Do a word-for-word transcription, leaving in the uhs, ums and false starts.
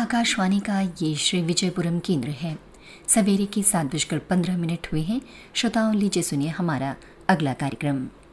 आकाशवाणी का ये श्री विजयपुरम केंद्र है। सवेरे के सात बजकर पंद्रह मिनट हुए हैं। श्रोताओं, लीजिए सुनिए हमारा अगला कार्यक्रम।